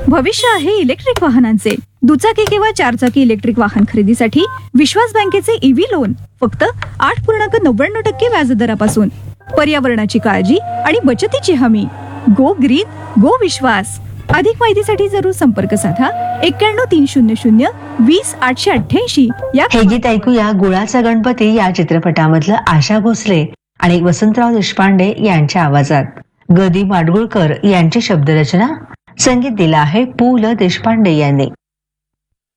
भविष्य आहे इलेक्ट्रिक वाहनांचे. दुचाकी किंवा चारचाकी इलेक्ट्रिक वाहन खरेदीसाठी विश्वास बँकेचे ईव्ही लोन फक्त 8.99% व्याजदरापासून. पर्यावरणाची काळजी आणि बचतीची हमी. गो ग्रीन गो विश्वास. अधिक माहितीसाठी जरूर संपर्क साधा 91 300 20 888 या. हे गीत ऐकूया गुळाचा गणपती या चित्रपटामधलं आशा भोसले आणि वसंतराव देशपांडे यांच्या आवाजात. ग दी माडगुळकर यांची शब्दरचना, संगीत दिलं आहे पु ल देशपांडे यांनी.